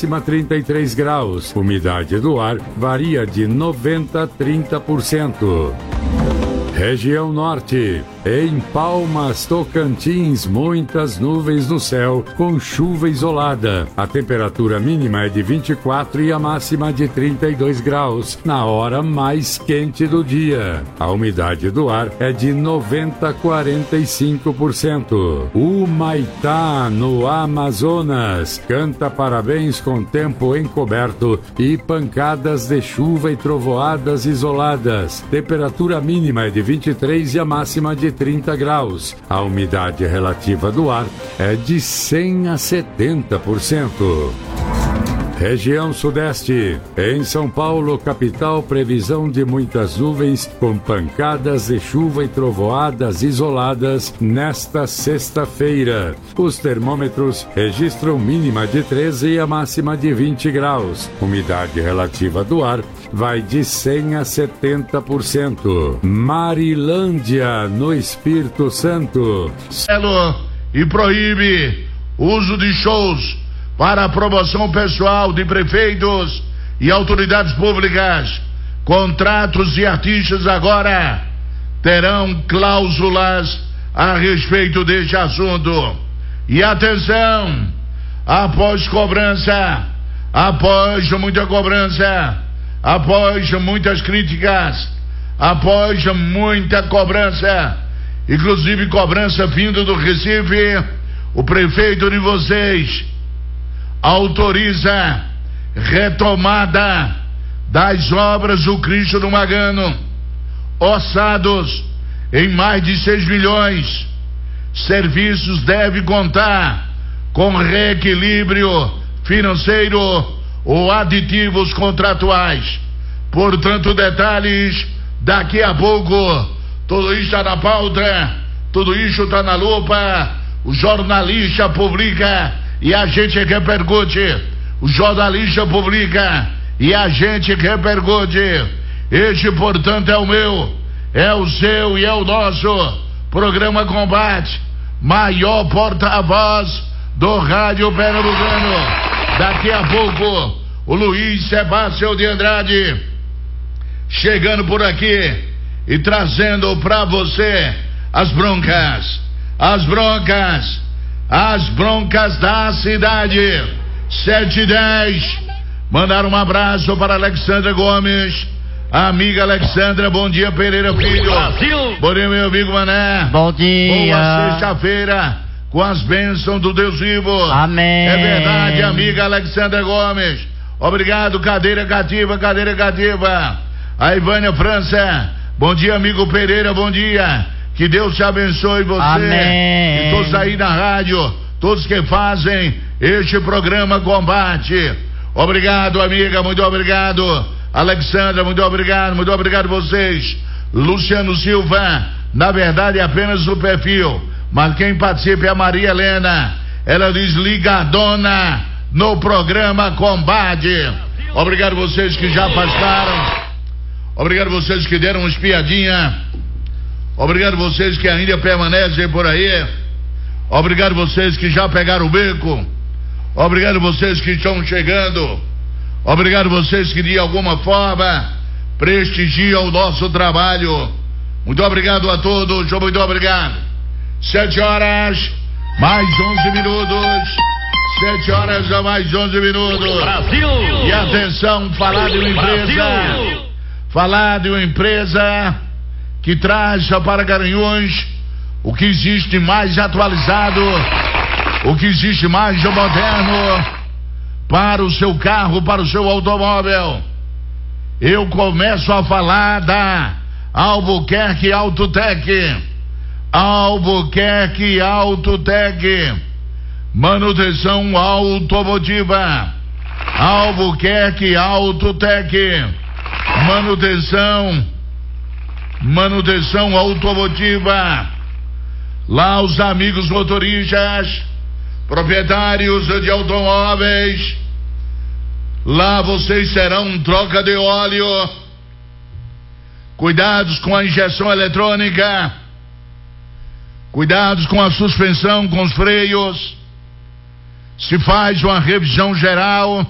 máxima 33 graus. Umidade do ar varia de 90% a 30%. Região Norte. Em Palmas, Tocantins, muitas nuvens no céu, com chuva isolada. A temperatura mínima é de 24 e a máxima de 32 graus, na hora mais quente do dia. A umidade do ar é de 90% a 45%. Humaitá, no Amazonas, canta parabéns com tempo encoberto e pancadas de chuva e trovoadas isoladas. Temperatura mínima é de 23 e a máxima de 30 graus. A umidade relativa do ar é de 100 a 70%. Região Sudeste. Em São Paulo, capital, previsão de muitas nuvens com pancadas de chuva e trovoadas isoladas nesta sexta-feira. Os termômetros registram mínima de 13 e a máxima de 20 graus. Umidade relativa do ar vai de 100 a 70%. Marilândia, no Espírito Santo. E proíbe uso de shows para a promoção pessoal de prefeitos e autoridades públicas. Contratos de artistas agora terão cláusulas a respeito deste assunto. E atenção, após muita cobrança, após muitas críticas, após muita cobrança, inclusive cobrança vindo do Recife, o prefeito de vocês autoriza retomada das obras do Cristo do Magano, orçados em mais de 6 milhões. Serviços devem contar com reequilíbrio financeiro ou aditivos contratuais. Portanto, detalhes daqui a pouco. Tudo isso está na pauta, tudo isso está na lupa. O jornalista publica e a gente repercute. O jornalista publica e a gente repercute. Este, portanto, é o meu, é o seu e é o nosso programa Combate, maior porta-voz do rádio pernambucano. Daqui a pouco, o Luiz Sebastião de Andrade chegando por aqui e trazendo para você as broncas da cidade. 7:10. Mandar um abraço para Alexandra Gomes, amiga Alexandra. Bom dia, Pereira Filho. Brasil. Bom dia, meu amigo Mané. Bom dia. Boa sexta-feira com as bênçãos do Deus vivo. Amém. É verdade, amiga Alexandra Gomes. Obrigado, cadeira cativa. A Ivânia França. Bom dia, amigo Pereira. Bom dia. Que Deus te abençoe, você. Amém. E todos aí na rádio, todos que fazem este programa Combate. Obrigado, amiga, muito obrigado. Alexandra, muito obrigado vocês. Luciano Silva, na verdade é apenas o perfil, mas quem participa é a Maria Helena. Ela diz ligadona no programa Combate. Obrigado vocês que já participaram. Obrigado vocês que deram uma espiadinha. Obrigado vocês que ainda permanecem por aí. Obrigado vocês que já pegaram o beco. Obrigado vocês que estão chegando. Obrigado vocês que de alguma forma prestigiam o nosso trabalho. Muito obrigado a todos, muito obrigado. 7h mais 11 minutos. 7h a mais 11 minutos. Brasil. E atenção, falar de uma empresa que traz para Garanhuns o que existe mais atualizado, o que existe mais moderno para o seu carro, para o seu automóvel. Eu começo a falar da Albuquerque Autotech. Albuquerque Autotech, manutenção automotiva. Albuquerque Autotech, manutenção automotiva. Lá os amigos motoristas, proprietários de automóveis, lá vocês terão troca de óleo, cuidados com a injeção eletrônica, cuidados com a suspensão, com os freios, se faz uma revisão geral.